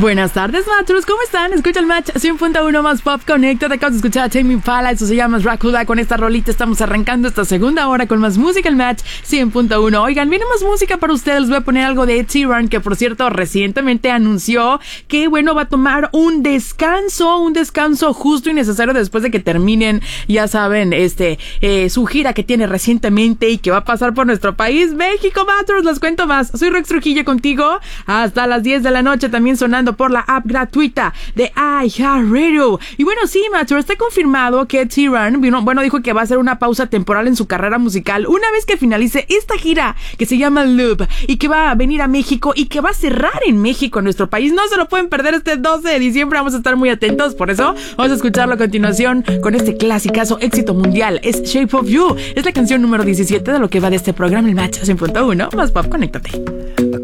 Buenas tardes, Matros, ¿cómo están? Escucha el Match 100.1 más Pop Connected. Acabas de escuchar a Tame Impala, eso se llama Dracula. Con esta rolita estamos arrancando esta segunda hora con más música, el Match 100.1. Oigan, viene más música para ustedes. Les voy a poner algo de Ed Sheeran, que por cierto recientemente anunció que, bueno, va a tomar un descanso justo y necesario después de que terminen, ya saben, su gira que tiene recientemente y que va a pasar por nuestro país, México, Matros. Les cuento más. Soy Rex Trujillo contigo hasta las 10 de la noche, también sonando por la app gratuita de iHeartRadio. Y bueno, sí, Macho, está confirmado que Ed Sheeran dijo que va a hacer una pausa temporal en su carrera musical una vez que finalice esta gira que se llama Loop y que va a venir a México y que va a cerrar en México, en nuestro país. No se lo pueden perder este 12 de diciembre. Vamos a estar muy atentos. Por eso vamos a escucharlo a continuación con este clasicazo éxito mundial. Es Shape of You. Es la canción número 17 de lo que va de este programa, el Match 100.1 más Pop. Conéctate.